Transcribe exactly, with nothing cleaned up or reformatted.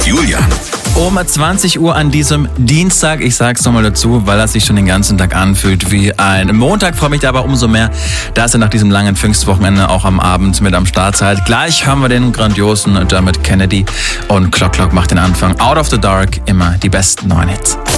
Julian. Um zwanzig Uhr an diesem Dienstag, ich sag's nochmal dazu, weil er sich schon den ganzen Tag anfühlt wie ein Montag, freue mich aber umso mehr, dass ihr nach diesem langen Pfingstwochenende auch am Abend mit am Start seid. Gleich haben wir den grandiosen Dermot Kennedy und Clock Clock macht den Anfang. Out of the Dark, immer die besten neuen Hits.